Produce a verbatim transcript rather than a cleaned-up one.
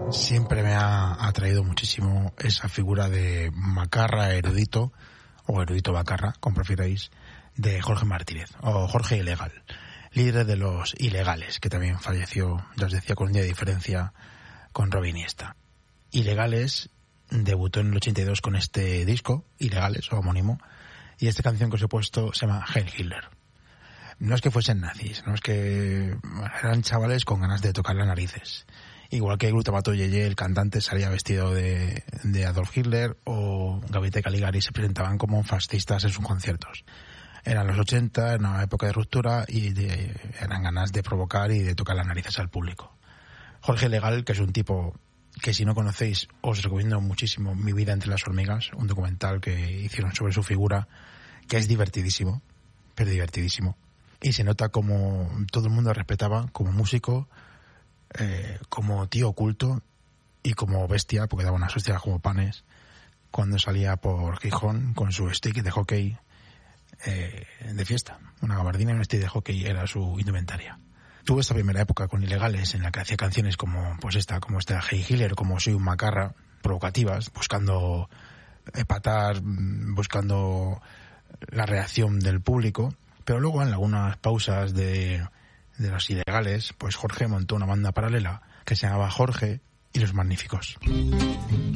Siempre me ha atraído muchísimo esa figura de macarra erudito, o erudito macarra, como prefiráis, de Jorge Martínez, o Jorge Ilegal, líder de los Ilegales, que también falleció, ya os decía, con un día de diferencia con Robin Iniesta. Ilegales debutó en el ochenta y dos con este disco, Ilegales, o homónimo, y esta canción que os he puesto se llama Heil Hitler. No es que fuesen nazis, no es que eran chavales con ganas de tocar las narices. Igual que Glutamato Yeye, el cantante, salía vestido de, de Adolf Hitler, o Gabete Caligari se presentaban como fascistas en sus conciertos. Eran los ochenta, era una época de ruptura y de, eran ganas de provocar y de tocar las narices al público. Jorge Legal, que es un tipo que si no conocéis os recomiendo muchísimo, Mi vida entre las hormigas, un documental que hicieron sobre su figura, que es divertidísimo, pero divertidísimo. Y se nota como todo el mundo respetaba como músico, eh, como tío oculto y como bestia, porque daba unas hostias como panes, cuando salía por Gijón con su stick de hockey eh, de fiesta. Una gabardina y un stick de hockey era su indumentaria. Tuve esta primera época con Ilegales en la que hacía canciones como pues esta, como esta Heil Hitler, como Soy un macarra, provocativas, buscando empatar, buscando la reacción del público. Pero luego en algunas pausas de, de los Ilegales, pues Jorge montó una banda paralela que se llamaba Jorge y los Magníficos.